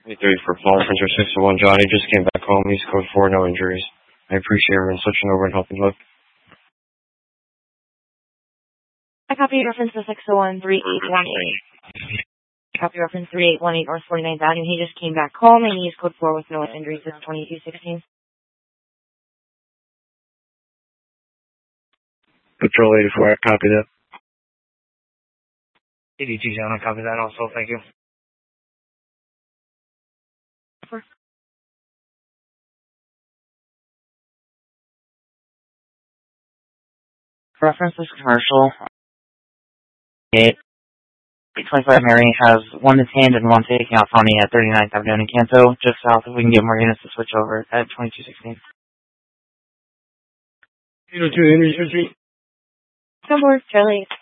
3 for Paul, Center 601. Johnny just came back home. He's code 4, no injuries. I appreciate everyone switching over and helping look. I copy reference to 601-3818. Copy reference 3818 North 49th Avenue. He just came back home and he used code 4 with no injuries. This is 2216. Patrol 84, I copy that. 82 John, I copy that also, thank you. Reference is commercial. 825 Mary has one detained and one taking out on me at 39th Avenue in Canto, just south if we can get more units to switch over at 2216. 02 Henry Street. Come on, Charlie.